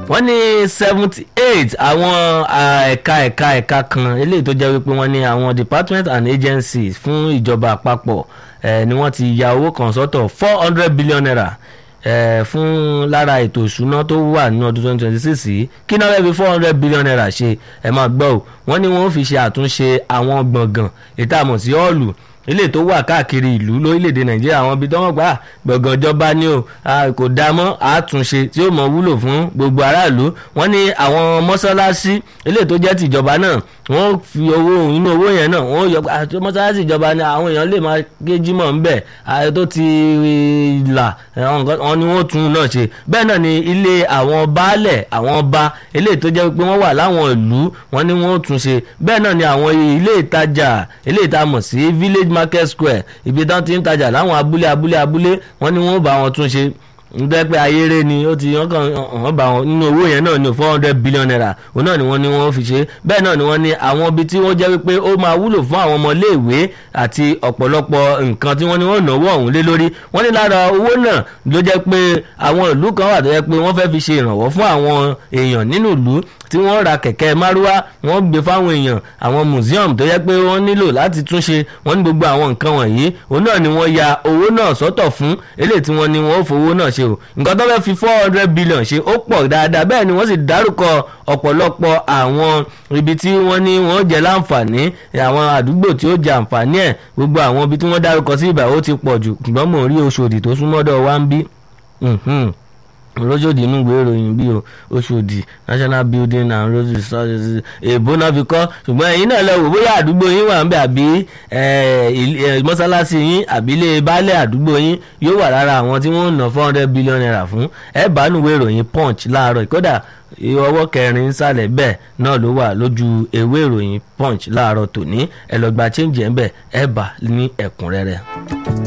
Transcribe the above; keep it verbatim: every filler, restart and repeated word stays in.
wọ́n ní seventy eight àwọn ẹ̀ka ẹ̀ka ẹ̀ka kan eléyìí tó jẹ́ wípé wọ́n ní àwọn department and agencies fún ìjọba àpapọ̀ eh, ni wọ́n ti ya owó kan sọ́tọ̀ four hundred billion naira eh, fún lára ètò ìṣúná tó wà ní ọdún twenty twenty six yìí kí náà fẹ́ fi four hundred billion naira ṣe ẹ̀ máa gbọ́ ò wọ́n ní wọ́n fi ṣe àtúnṣe àwọn gbọ̀ngàn ètò àmọ̀ sí ọ́ọ̀lù ilé tó wà káàkiri ìlú lórílẹ̀‐èdè nàìjíríà àwọn ibi tó wọ́n gbà gbọ̀ngàn ìjọba ni o kò dá mọ́ àtúnṣe tí ó mọ̀ wúlò fún gbogbo aráàlú wọ́n ní àwọn mọ́sálásí ilé tó jẹ́ tìjọba náà wọ́n fi owó inú owó yẹn náà wọ́n yọ àti mọ́sálásí ìjọba ni àwọn èèyàn lè máa gé jímọ̀ ńbẹ̀ tó ti là wọ́n ní wọ́n tún náà ṣe bẹ́ẹ̀ náà ni ilé àwọn baálẹ̀ àwọn ọba ilé tó jẹ́ pé wọ́n wà láwọn ìlú wọ́n ní wọ́n tún ṣe bẹ́ẹ̀ náà ni àwọn ilé ìtajà ilé ìtamọ̀ sí village market square ibi tán ti ń tajà láwọn abúlé abúlé abúlé wọ́n ní wọ́n bá wọn tún ṣe nítorí pé ayére ni ó ti wọ́n kàn wọ́n bá wọn nínú owó yẹn náà ní four hundred billion naira òun náà ni wọ́n ní wọ́n fi ṣe bẹ́ẹ̀ náà ni wọ́n ní àwọn ibi tí wọ́n jẹ́ wípé ó máa wúlò fún àwọn ọmọléèwé àti ọ̀pọ̀lọpọ̀ nǹkan tí wọ́n ní wọ́n náwó ọ̀hún lé lórí wọ́n ní lára owó náà ló jẹ́ pé àwọn ìlú kan wà tó jẹ́ pé wọ́n fẹ́ fi ṣe ìrànwọ́ fún àwọn èèyàn nínú ìlú tí wọ́n ra kẹ̀kẹ́ márúwá wọ́n gbé fáwọn èèyàn àwọn museum tó yẹ pé wọ́n nílò láti túnṣe wọ́n ní gbogbo àwọn nǹkan wọ̀nyí òun náà ni wọ́n ya owó náà sọ́tọ̀ fún eléyìí tí wọ́n ní wọ́n ó fowó náà ṣe o nǹkan tó fẹ́ fi four hundred billion ṣe ó pọ̀ dáadáa bẹ́ẹ̀ ni wọ́n sì dárúkọ ọ̀pọ̀lọpọ̀ àwọn ibi tí wọ́n ní wọ́n jẹ láǹfààní àwọn àdúgbò tí ó jẹ àǹfààní ẹ̀ gbogbo àwọn ibi tí wọ́n dárúkọ sí ibà ó ti pọ̀ jù ṣùgbọ́n mò ń rí Ọ̀ṣọ́dì tó súnmọ́dọ̀ wá ń bí Ọ̀ṣọ́dì inú ìwé ìròyìn bí o Ọ̀ṣọ́dì National Building and Road Resources èèbó náà fi kọ́ ṣùgbọ́n ẹ̀yin náà lọ wò bóyá àdúgbò yín wà ń bẹ àbí mọ́sálásí yín àbílẹ̀ baálẹ̀ àdúgbò yín yóò wà lára àwọn tí wọ́n ń ná four hundred billion naira fún ẹ̀ bá nínú ìwé ìròyìn Punch láàárọ̀ kódà ọwọ́ kẹrin sálẹ̀ bẹ́ẹ̀ náà ló wà lójú ewé ìròyìn Punch láàárọ̀ tòní ẹ̀ lọ́gbà change ẹ̀ ń bẹ̀ ẹ̀ bá ní ẹ̀kúnrẹ́rẹ́.